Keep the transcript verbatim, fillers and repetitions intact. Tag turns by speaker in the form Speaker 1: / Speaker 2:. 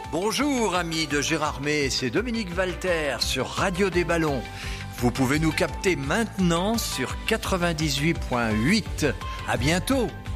Speaker 1: Bonjour amis de Gérardmer, c'est Dominique Walter sur Radio des Ballons. Vous pouvez nous capter maintenant sur quatre-vingt-dix-huit virgule huit. À bientôt.